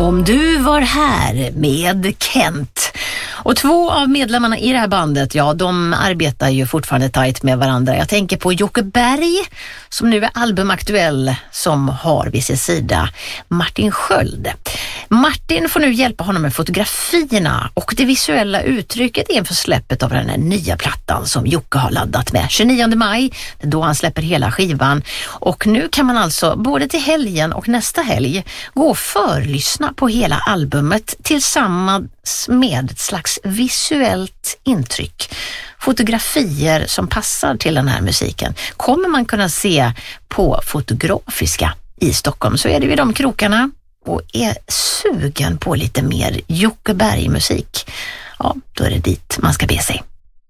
Om du var här med Kent. Och 2 av medlemmarna i det här bandet, ja, de arbetar ju fortfarande tajt med varandra. Jag tänker på Jocke Berg, som nu är albumaktuell, som har vid sin sida Martin Sköld. Martin får nu hjälpa honom med fotografierna och det visuella uttrycket inför släppet av den här nya plattan som Jocke har laddat med. 29 maj, det är då han släpper hela skivan. Och nu kan man alltså både till helgen och nästa helg gå och förlyssna på hela albumet tillsammans med ett slags visuellt intryck. Fotografier som passar till den här musiken kommer man kunna se på Fotografiska i Stockholm. Så är det vid de krokarna och är sugen på lite mer Jocke Berg-musik. Ja, då är det dit man ska be sig.